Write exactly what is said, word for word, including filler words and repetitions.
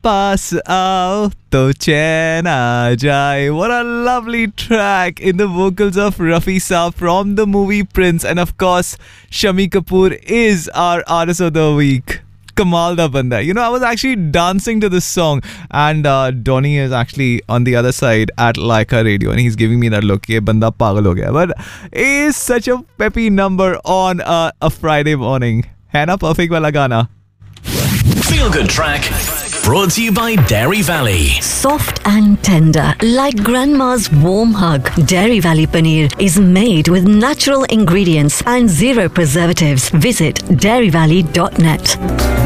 पास आओ तो चैन आ जाए. What a lovely track in the vocals of Rafi Saab from the movie Prince. And of course, Shami Kapoor is our artist of the week. Kamal da banda. You know, I was actually dancing to this song, and uh, Donnie is actually on the other side at Laika Radio, and he's giving me that look. Ye banda pagal ho gaya. But it is such a peppy number on uh, a Friday morning. है ना perfect वाला गाना? Feel Good Track brought to you by Dairy Valley. Soft and tender, like grandma's warm hug. Dairy Valley Paneer is made with natural ingredients and zero preservatives. Visit dairy valley dot net.